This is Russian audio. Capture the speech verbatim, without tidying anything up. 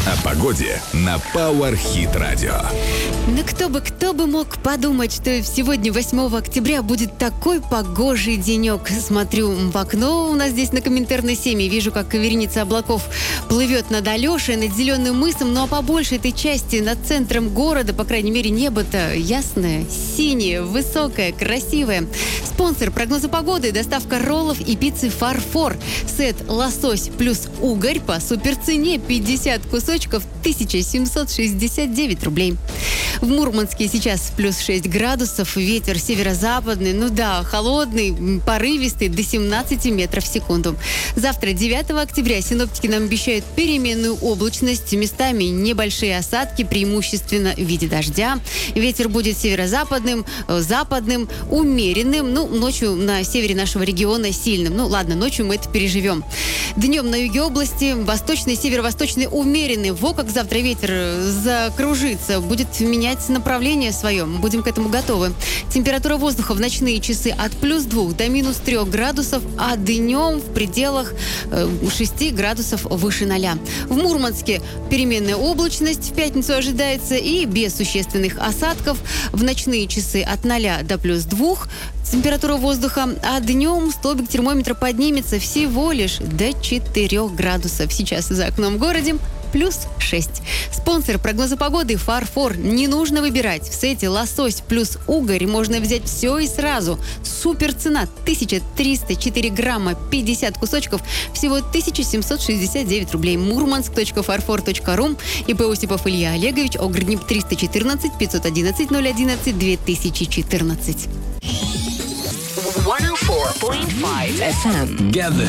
О погоде на Power Hit Radio. Ну кто бы, кто бы мог подумать, что сегодня, восьмого октября, будет такой погожий денек. Смотрю в окно у нас здесь на Коминтерна семь и вижу, как вереница облаков плывет над Алешей, над Зеленым мысом. Ну а по большей этой части над центром города, по крайней мере, небо-то ясное, синее, высокое, красивое. Спонсор прогноза погоды — доставка роллов и пиццы «Фарфор». Сет «Лосось» плюс угорь по суперцене пятьдесят кусочков, тысяча семьсот шестьдесят девять рублей. В Мурманске сейчас плюс шесть градусов, ветер северо-западный, ну да, холодный, порывистый, до семнадцати метров в секунду. Завтра, девятого октября, синоптики нам обещают переменную облачность, местами небольшие осадки, преимущественно в виде дождя. Ветер будет северо-западным, западным, умеренным, ну, ночью на севере нашего региона сильным. Ну, ладно, ночью мы это переживем. Днем на юге области восточный, северо-восточный умеренный. Во как завтра ветер закружится, будет менять направление свое. Будем к этому готовы. Температура воздуха в ночные часы от плюс двух до минус трех градусов, а днем в пределах э, шести градусов выше ноля. В Мурманске переменная облачность в пятницу ожидается и без существенных осадков. В ночные часы от ноля до плюс двух температура воздуха, а днем столбик термометра поднимется всего лишь до четырех градусов. Сейчас за окном в городе плюс шесть. Спонсор прогноза погоды — «Фарфор». Не нужно выбирать. В сете «Лосось» плюс угорь можно взять все и сразу. Супер цена — тысяча триста четыре грамма, пятьдесят кусочков, всего тысяча семьсот шестьдесят девять рублей. мурманск точка фарфор точка ру. ИП Осипов Илья Олегович, Огрднип триста четырнадцать пятьсот одиннадцать ноль одиннадцать две тысячи четырнадцать. сто четыре и пять эф эм. Gather.